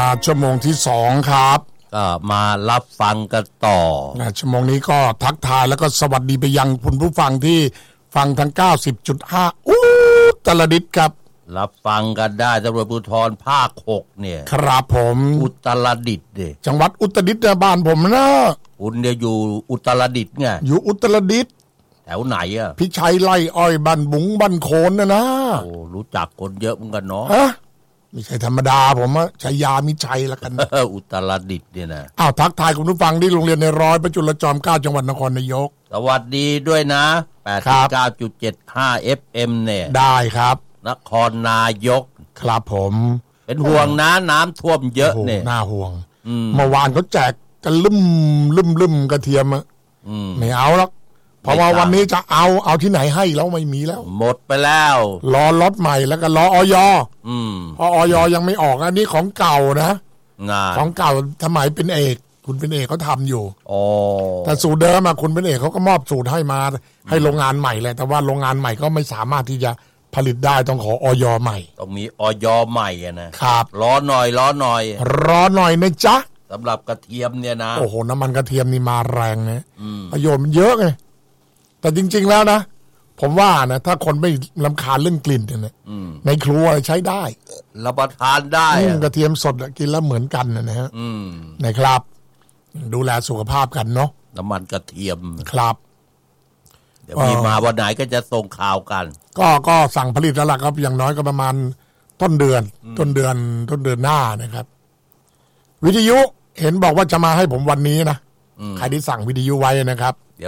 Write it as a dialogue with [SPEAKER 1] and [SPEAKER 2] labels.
[SPEAKER 1] ชั่วโมงที่2ครับ
[SPEAKER 2] ก็มารับฟังกันต่อ
[SPEAKER 1] ชั่วโมงนี้ก็ทักทายแล้วก็สวัสดีไปยังคุณผู้ฟังที่ฟังทาง 90.5 อุตรดิตถ์ครับ
[SPEAKER 2] รับฟังกันได้ตำรวจภูธรภาค6เนี่ย
[SPEAKER 1] ครับผม
[SPEAKER 2] อุตรดิตถ์ดิ
[SPEAKER 1] จังหวัดอุตรดิตถ์บ้านผมนะ
[SPEAKER 2] คุณเนี่ยอยู่อุตรดิตถ์ไง
[SPEAKER 1] อยู่อุตรดิตถ์
[SPEAKER 2] แถวไหนอ่ะ
[SPEAKER 1] พิชัยไร่อ้อยบ้านบุ๋งบ้านโคนนะ
[SPEAKER 2] โอ้รู้จักคนเยอะเหมือนกันเนาะ
[SPEAKER 1] ไม่ใช่ธรรมดาผมอะชัยยามิชัยละกัน
[SPEAKER 2] อุตรดิตถ์เนี่ยนะ
[SPEAKER 1] ทักทายคุณผู้ฟังที่โรงเรียนในร้อยประจุลจอม9จังหวัดนครนายก
[SPEAKER 2] สวัสดีด้วยนะ 89.75 FM เนี่ย
[SPEAKER 1] ได้ครับ
[SPEAKER 2] นครนายก
[SPEAKER 1] ครับผม
[SPEAKER 2] เป็นห่วงนะน้ำท่วมเยอะเนี่ย
[SPEAKER 1] น่าห่วงเมื่อวานเขาแจกกันลืมกระเทียมอะไม่เอาแล้วเพราะว่าวันนี้จะเอาที่ไหนให้แล้วไม่มีแล้ว
[SPEAKER 2] หมดไปแล้ว
[SPEAKER 1] รอล็อตใหม่แล้วก็รออย.เพราะอย.ยังไม่ออกอันนี้ของเก่านะของเก่าสมัยเป็นเอกคุณเป็นเอกเขาทำอยู่แต่สูตรเดิมคุณเป็นเอกเขาก็มอบสูตรให้มาให้โรงงานใหม่เลยแต่ว่าโรงงานใหม่ก็ไม่สามารถที่จะผลิตได้ต้องขออย.ใหม่
[SPEAKER 2] ต้องมีอย.ใหม่นะครับรอหน่อย
[SPEAKER 1] นะจ๊ะ
[SPEAKER 2] สำหรับกระเทียมเนี่ยนะ
[SPEAKER 1] โอ้โหน้ำมันกระเทียมนี่มาแรงนะประโยชน์มันเยอะไงแต่จริงๆแล้วนะผมว่านะถ้าคนไม่รำคาญเรื่องกลิ่นเนี่ยในครัวใช้ได้
[SPEAKER 2] รับประทานได้
[SPEAKER 1] กระเทียมสดกินแล้วเหมือนกันนะฮะนะครับดูแลสุขภาพกันเนาะ
[SPEAKER 2] น้ำมันกระเทียม
[SPEAKER 1] ครับ
[SPEAKER 2] เดี๋ยวมีมาวันไหนก็จะส่งข่าวกัน
[SPEAKER 1] ก็สั่งผลิตแล้วล่ะครับอย่างน้อยก็ประมาณต้นเดือนหน้านะครับวิทยุเห็นบอกว่าจะมาให้ผมวันนี้นะใครที่สั่งวิทยุไว้นะครับ